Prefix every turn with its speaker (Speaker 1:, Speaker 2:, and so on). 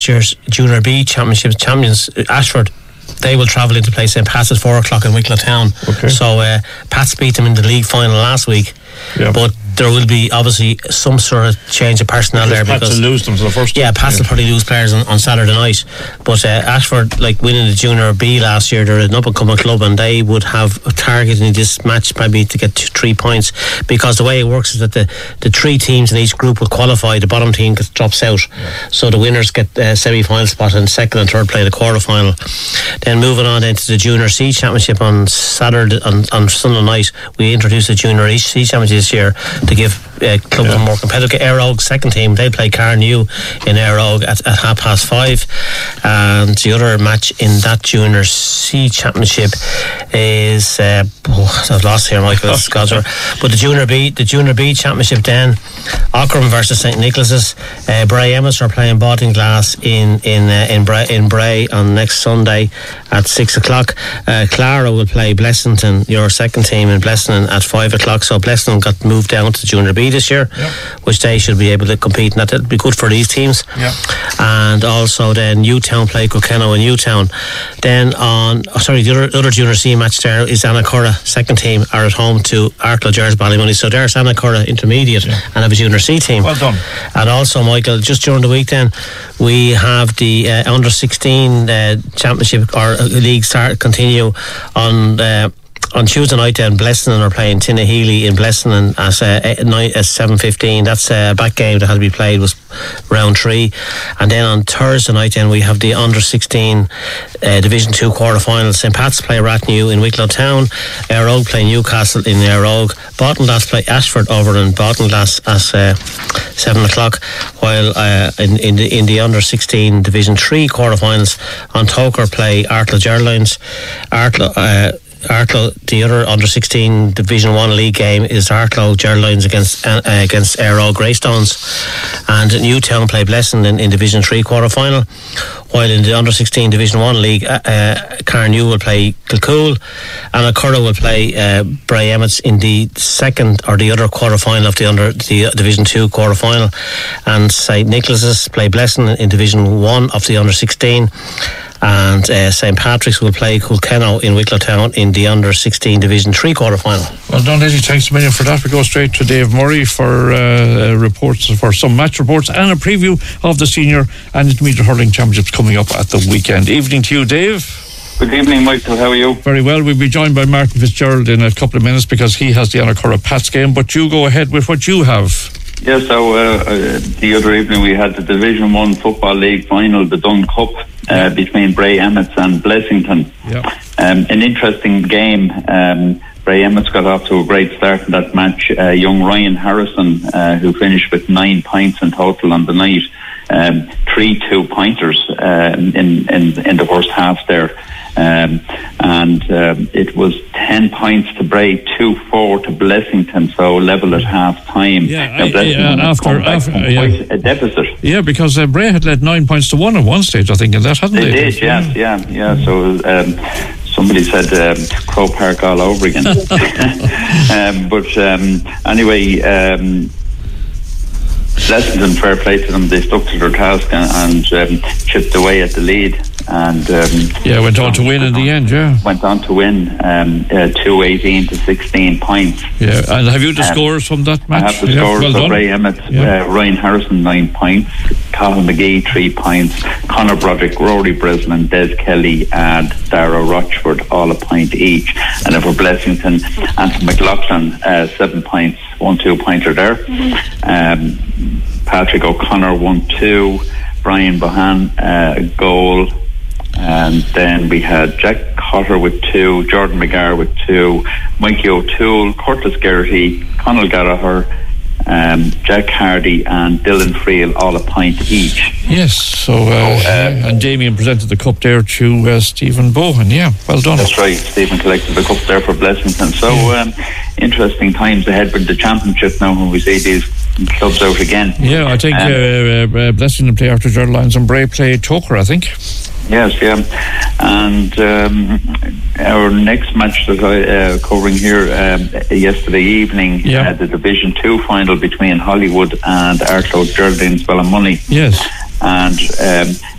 Speaker 1: year's Junior B Championship champions, Ashford, they will travel into play St. Pat's at 4 o'clock in Wicklow Town.
Speaker 2: Okay.
Speaker 1: So Pats beat them in the league final last week.
Speaker 2: Yeah.
Speaker 1: But there will be obviously some sort of change of personnel there,
Speaker 2: because Pats will lose them to the first.
Speaker 1: Yeah, Pats will probably lose players on Saturday night. But Ashford, like winning the Junior B last year, they're an up-and-coming club, and they would have a target in this match maybe to get 3 points, because the way it works is that the 3 teams in each group will qualify. The bottom team drops out, so the winners get semi-final spot, and second and third play the quarter-final. Then moving on into the Junior C Championship on Saturday, on Sunday night, we introduced the Junior C Championship this year to give clubs a more competitive. Air Og second team, they play Carnew in Air Og at 5:30, and the other match in that Junior C Championship is I've lost here, Michael. But the Junior B Championship, then Ockram versus St. Nicholas's. Bray Emmets are playing Baltinglass in Bray on next Sunday at 6 o'clock. Clara will play Blessington, your second team in Blessington, at 5 o'clock. So Blessington got moved down to Junior B this year, which they should be able to compete, and that'll be good for these teams. And also then Newtown play Kilkenny in Newtown. Then the other Junior C match there is Annacurra second team are at home to Arklow Gers Ballymoney. So there's Annacurra intermediate and have a Junior C team.
Speaker 2: Well done.
Speaker 1: And also, Michael, just during the week then we have the under 16 championship or league continue on Tuesday night. Then Blessington are playing Tinnahealy in Blessington at 7:15. That's a back game that had to be played, was round 3. And then on Thursday night then we have the under 16 Division 2 quarter-final. St. Pat's play Rathnew in Wicklow Town. Air Og play Newcastle in Air Og. Baltinglass play Ashford over in Baltinglass at 7 o'clock, while in the under 16 Division 3 quarter-finals, on Toker play Arklow Gerlines. Arklow, the other under 16 Division 1 league game is Arklow Gerlines against Air Og Greystones, and Newtown play Blessington in Division 3 quarter final, while in the under 16 Division 1 league Carnew will play Kilcool, and Accurra will play Bray Emmets in the second or the other quarter final of the Division 2 quarter final, and St. Nicholas's play Blessington in Division 1 of the under 16, and St. Patrick's will play Kilkenny in Wicklow Town in the under 16 Division 3 quarter final.
Speaker 2: Well done, Eddie. Thanks a million for that. We go straight to Dave Murray for reports, for some match reports and a preview of the senior and intermediate hurling championships coming up at the weekend. Evening to you, Dave.
Speaker 3: Good evening, Michael. How are you?
Speaker 2: Very well. We'll be joined by Martin Fitzgerald in a couple of minutes because he has the Annacurra Pats game, but you go ahead with what you have.
Speaker 3: Yes, so the other evening we had the Division 1 Football League final, the Dunn Cup, between Bray Emmets and Blessington. An interesting game. Bray Emmets got off to a great start in that match. Young Ryan Harrison, who finished with 9 points in total on the night, 3 2-pointers in the first half there. And it was 10 points to Bray, 2-4 to Blessington, so level at half time.
Speaker 2: After
Speaker 3: a deficit.
Speaker 2: Yeah, because Bray had led 9 points to 1 at one stage, I think, and that hadn't they?
Speaker 3: They did, yeah. So somebody said Crow Park all over again. Anyway. Blessington, fair play to them, they stuck to their task and chipped away at the lead, and
Speaker 2: went on to win in the end.
Speaker 3: Went on to win 2-18 to 16 points.
Speaker 2: And have you the scores from that match?
Speaker 3: I have the scores. So Bray Emmets, Ryan Harrison 9 points, Colin McGee 3 points, Conor Broderick, Rory Breslin, Des Kelly and Dara Rochford all a point each, and then for Blessington, Anthony McLaughlin 7 points, 1 2-pointer there. Patrick O'Connor 1-2, Brian Bohan a goal, and then we had Jack Cotter with 2, Jordan McGarr with 2, Mikey O'Toole, Curtis Gerty, Conal Gallagher, Jack Hardy and Dylan Friel all a point each.
Speaker 2: Yes, so and Damien presented the cup there to Stephen Bohan. Well done.
Speaker 3: That's right, Stephen collected the cup there for Blessington. So interesting times ahead with the championship now when we see these clubs out again.
Speaker 2: I think Blessington play after Gerlines and Bray play Toker, I think.
Speaker 3: Yes, and our next match that I covering here yesterday evening, the Division 2 final between Hollywood and Arklow Geraldines Ballymoney.
Speaker 2: Yes.
Speaker 3: and